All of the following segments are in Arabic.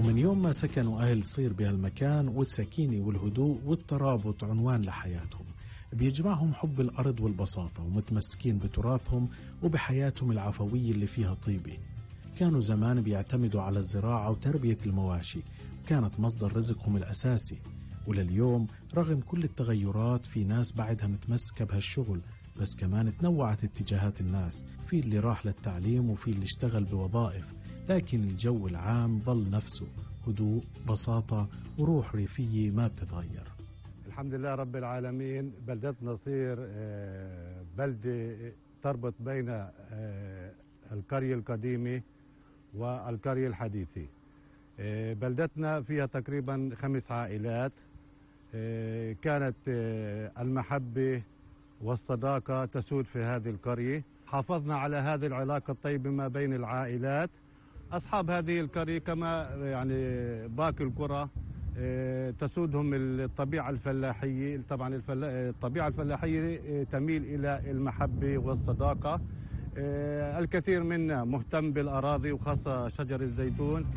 ومن يوم ما سكنوا أهل صير بهالمكان والسكينة والهدوء والترابط عنوان لحياتهم. بيجمعهم حب الأرض والبساطة، ومتمسكين بتراثهم وبحياتهم العفوية اللي فيها طيبة. كانوا زمان بيعتمدوا على الزراعة وتربية المواشي، كانت مصدر رزقهم الأساسي. ولليوم رغم كل التغيرات في ناس بعدها متمسكة بهالشغل، بس كمان تنوعت اتجاهات الناس، في اللي راح للتعليم وفي اللي اشتغل بوظائف، لكن الجو العام ظل نفسه، هدوء، بساطة وروح ريفية ما بتتغير. الحمد لله رب العالمين. بلدتنا صير بلدة تربط بين القرية القديمة والقرية الحديثة. بلدتنا فيها تقريبا 5 عائلات. كانت المحبة والصداقة تسود في هذه القرية. حافظنا على هذه العلاقة الطيبة ما بين العائلات. أصحاب هذه القرية كما يعني باقي القرى تسودهم الطبيعة الفلاحية. طبعا الطبيعة الفلاحية تميل إلى المحبة والصداقة. الكثير منا مهتم بالأراضي وخاصة شجر الزيتون.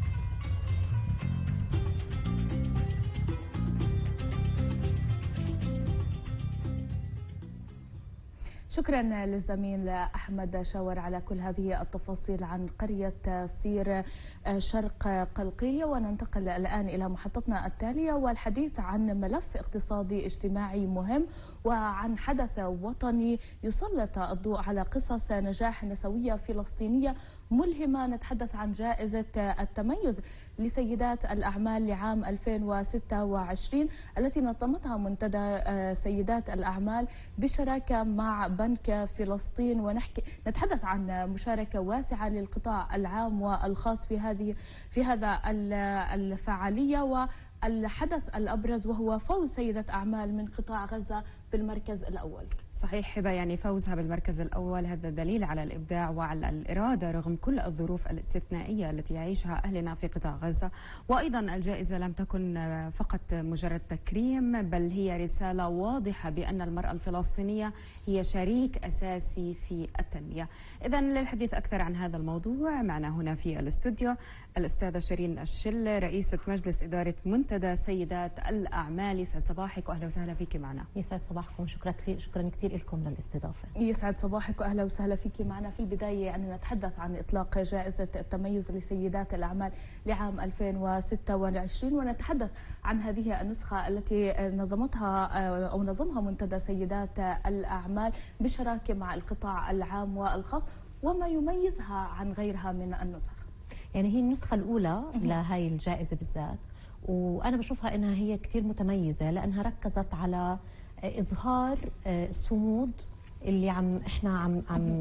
شكرا للزميل أحمد شاور على كل هذه التفاصيل عن قرية صير شرق قلقيلية. وننتقل الآن إلى محطتنا التالية والحديث عن ملف اقتصادي اجتماعي مهم وعن حدث وطني يسلط الضوء على قصص نجاح نسوية فلسطينية ملهمة. نتحدث عن جائزة التميز لسيدات الأعمال لعام 2026 التي نظمتها منتدى سيدات الأعمال بالشراكة مع بنك فلسطين. نتحدث عن مشاركة واسعة للقطاع العام والخاص في هذا الفعالية. والحدث الأبرز وهو فوز سيدة أعمال من قطاع غزة بالمركز الأول. صحيح هبة، يعني فوزها بالمركز الأول هذا دليل على الإبداع وعلى الإرادة رغم كل الظروف الاستثنائية التي يعيشها أهلنا في قطاع غزة. وأيضا الجائزة لم تكن فقط مجرد تكريم، بل هي رسالة واضحة بأن المرأة الفلسطينية هي شريك أساسي في التنمية. إذن للحديث أكثر عن هذا الموضوع معنا هنا في الاستوديو الأستاذة شيرين الشل، رئيسة مجلس إدارة منتدى سيدات الأعمال. يسعد صباحك وأهلا وسهلا فيك معنا. يسعد صباحكم، شكرا كثير لكم للاستضافة. يسعد صباحك وأهلا وسهلا فيك معنا. في البداية يعني نتحدث عن إطلاق جائزة التميز لسيدات الأعمال لعام 2026، ونتحدث عن هذه النسخة التي نظمها منتدى سيدات الأعمال بالشراكة مع القطاع العام والخاص، وما يميزها عن غيرها من النسخ. يعني هي النسخة الأولى لهاي الجائزة بالذات، وأنا بشوفها إنها هي كثير متميزة لأنها ركزت على إظهار الصمود اللي احنا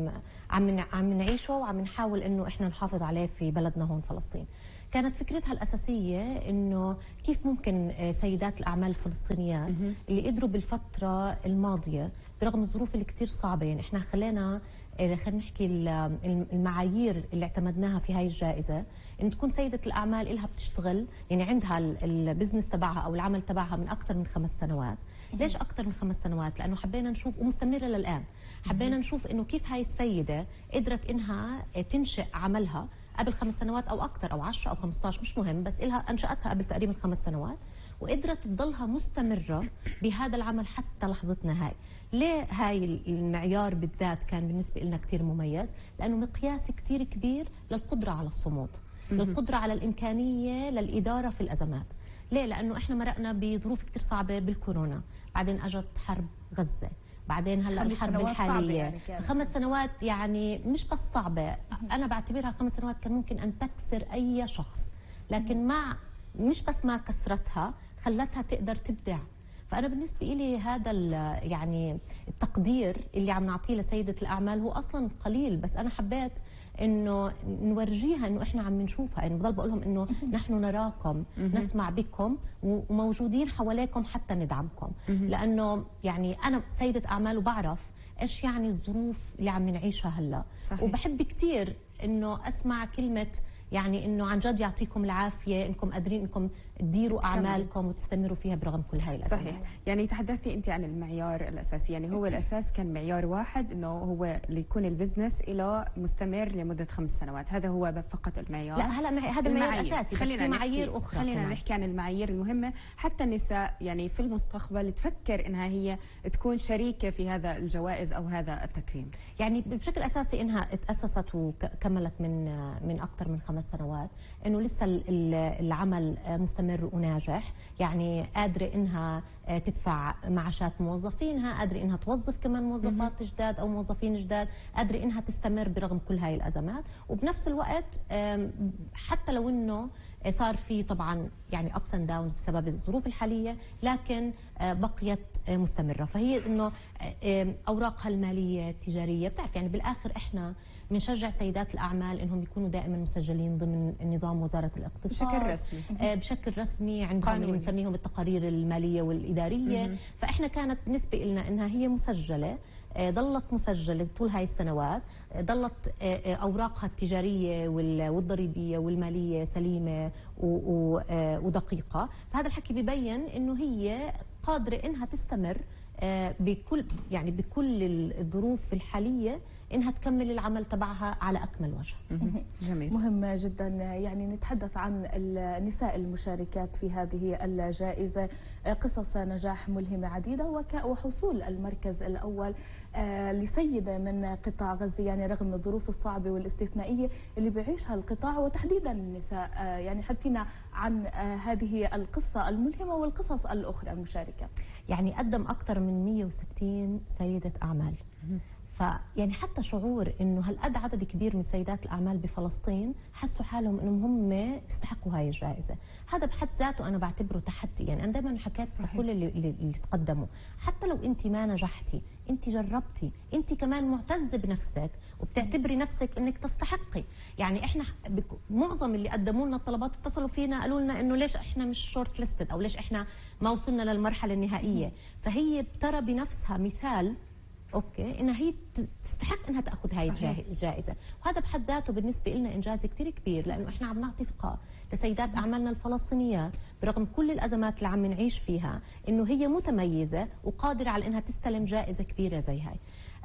عم نعيشه وعم نحاول إنه احنا نحافظ عليه في بلدنا هون فلسطين. كانت فكرتها الأساسية إنه كيف ممكن سيدات الأعمال الفلسطينيات اللي قدروا بالفترة الماضية برغم الظروف اللي كتير صعبة، يعني احنا خلينا نحكي المعايير اللي اعتمدناها في هاي الجائزة إن تكون سيدة الأعمال إلها بتشتغل، يعني عندها البزنس تبعها أو العمل تبعها من أكثر من 5 سنوات. ليش أكثر من 5 سنوات؟ لأنه حبينا نشوف ومستمرة للآن، حبينا نشوف إنه كيف هاي السيدة قدرت إنها تنشئ عملها قبل 5 سنوات أو أكثر أو 10 أو 15 مش مهم، بس إلها أنشأتها قبل تقريبا 5 سنوات وقدرت تضلها مستمرة بهذا العمل حتى لحظتنا هاي. ليه هاي المعيار بالذات كان بالنسبة لنا كتير مميز؟ لأنه مقياس كتير كبير للقدرة على الصمود، للقدرة على الإمكانية للإدارة في الأزمات. ليه؟ لأنه إحنا مرقنا بظروف كتير صعبة بالكورونا، بعدين أجت حرب غزة، بعدين هلا الحرب الحالية يعني 5 سنوات يعني مش بس صعبة، أنا بعتبرها 5 سنوات كان ممكن أن تكسر أي شخص، لكن مش بس ما كسرتها، خلتها تقدر تبدع. فأنا بالنسبة إلي هذا يعني التقدير اللي عم نعطيه لسيدة الأعمال هو أصلا قليل، بس أنا حبيت إنه نورجيها إنه إحنا عم نشوفها. يعني بضل بقول لهم إنه نحن نراكم، نسمع بكم وموجودين حواليكم حتى ندعمكم، لأنه يعني أنا سيدة أعمال وبعرف إيش يعني الظروف اللي عم نعيشها هلا. صحيح. وبحب كتير إنه أسمع كلمة يعني انه عن جد يعطيكم العافيه انكم قادرين انكم تديروا اعمالكم وتستمروا فيها برغم كل هاي الازمات. صحيح. يعني تحدثتي انت عن المعيار الاساسي، يعني هو الاساس كان معيار واحد، انه هو ليكون البزنس له مستمر لمده 5 سنوات، هذا هو فقط المعيار. لا هلا هذا المعيار الاساسي، بس في معايير اخرى. خلينا نحكي عن المعايير المهمه حتى النساء يعني في المستقبل تفكر انها هي تكون شريكه في هذا الجوائز او هذا التكريم. يعني بشكل اساسي انها تاسست وكملت من اكثر من 5 سنوات، انه لسه العمل مستمر وناجح، يعني قادره انها تدفع معاشات موظفينها، قادره انها توظف كمان موظفات جداد او موظفين جداد، قادره انها تستمر برغم كل هاي الازمات. وبنفس الوقت حتى لو انه صار في طبعا يعني ابس اند داونز بسبب الظروف الحاليه، لكن بقيت مستمره. فهي انه اوراقها الماليه التجاريه، بتعرف يعني بالاخر احنا بنشجع سيدات الاعمال انهم يكونوا دائما مسجلين ضمن نظام وزاره الاقتصاد بشكل رسمي. بشكل رسمي عندهم اللي بنسميهم التقارير الماليه والاداريه. فاحنا كانت بالنسبه لنا انها هي مسجله، ضلت مسجله طول هاي السنوات، ضلت اوراقها التجاريه والضريبيه والماليه سليمه ودقيقه. فهذا الحكي ببين انه هي قادره انها تستمر بكل الظروف الحاليه، انها تكمل العمل تبعها على اكمل وجه. جميل. مهم جدا يعني نتحدث عن النساء المشاركات في هذه الجائزه، قصص نجاح ملهمه عديده، وحصول المركز الاول لسيده من قطاع غزه، يعني رغم الظروف الصعبه والاستثنائيه اللي بيعيشها القطاع وتحديدا النساء. يعني حدثينا عن هذه القصه الملهمه والقصص الاخرى المشاركه. يعني قدم اكثر من 160 سيده اعمال. فيعني حتى شعور انه هالقد عدد كبير من سيدات الاعمال بفلسطين حسوا حالهم انهم هم يستحقوا هاي الجائزه، هذا بحد ذاته انا بعتبره تحدي. يعني انا دائما حكيت لكل اللي تقدموا، حتى لو انت ما نجحتي، انت جربتي، انت كمان معتزه بنفسك وبتعتبري نفسك انك تستحقي. يعني احنا معظم اللي قدموا لنا الطلبات اتصلوا فينا قالوا لنا انه ليش احنا مش شورت ليستد، او ليش احنا ما وصلنا للمرحله النهائيه. فهي بترى بنفسها مثال اوكي انها هي تستحق انها تاخذ هاي الجائزه، وهذا بحد ذاته بالنسبه لنا انجاز كثير كبير، لانه احنا عم نعطي ثقه لسيدات اعمالنا الفلسطينيات برغم كل الازمات اللي عم نعيش فيها، انه هي متميزه وقادره على انها تستلم جائزه كبيره زي هاي.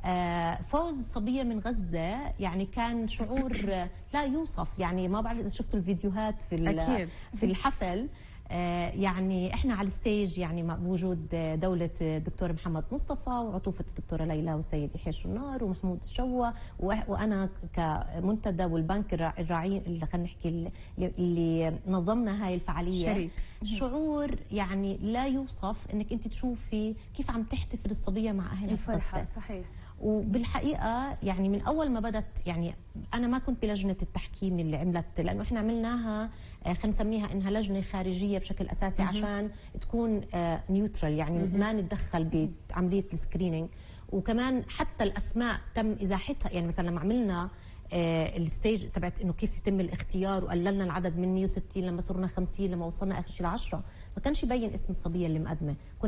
فوز صبيه من غزه يعني كان شعور لا يوصف. يعني ما بعرف اذا شفتوا الفيديوهات في الحفل. يعني احنا على الستيج يعني بوجود دولة الدكتور محمد مصطفى وعطوفة الدكتورة ليلى والسيد يحيى الشنار ومحمود الشوا وانا كمنتدى والبنك الراعي اللي خلينا نحكي اللي نظمنا هاي الفعالية شريك. شعور يعني لا يوصف انك انت تشوفي كيف عم تحتفل الصبية مع اهلها الفرحة. صحيح. وبالحقيقه يعني من اول ما بدت، يعني انا ما كنت بلجنه التحكيم اللي عملت، لانه احنا عملناها خلينا نسميها انها لجنه خارجيه بشكل اساسي عشان تكون نيوترال، يعني ما نتدخل بعمليه السكرينينج. وكمان حتى الاسماء تم ازاحتها، يعني مثلا لما عملنا الستيج تبعت انه كيف يتم الاختيار وقللنا العدد من 160 لما صرنا 50 لما وصلنا اخر شيء ل10، ما كانش يبين اسم الصبيه اللي مقدمه.